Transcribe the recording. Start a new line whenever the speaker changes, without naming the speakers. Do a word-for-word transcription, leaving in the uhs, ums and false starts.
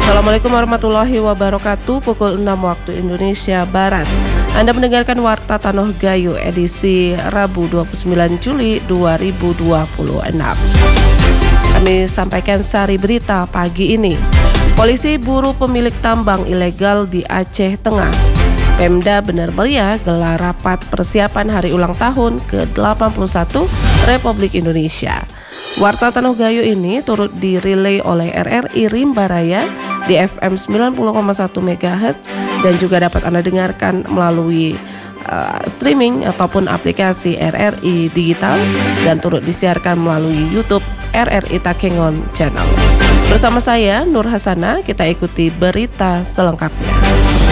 Assalamualaikum warahmatullahi wabarakatuh. Pukul enam waktu Indonesia Barat. Anda mendengarkan Warta Tanoh Gayo edisi Rabu dua puluh sembilan Juli dua ribu dua puluh enam. Kami sampaikan sari berita pagi ini. Polisi buru pemilik tambang ilegal di Aceh Tengah. Pemda Bener Meriah gelar rapat persiapan hari ulang tahun ke delapan puluh satu Republik Indonesia. Warta Tanoh Gayo ini turut dirilai oleh R R I Rimba Raya di F M sembilan puluh koma satu megahertz dan juga dapat Anda dengarkan melalui uh, streaming ataupun aplikasi R R I Digital dan turut disiarkan melalui YouTube R R I Takengon Channel. Bersama saya Nur Hasana, kita ikuti berita selengkapnya.